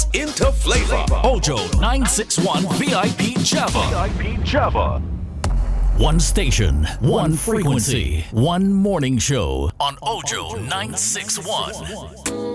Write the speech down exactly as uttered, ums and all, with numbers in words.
into flavor. Ojo nine six one V I P Java. V I P Java. One station, one frequency, one morning show on Ojo nine six one.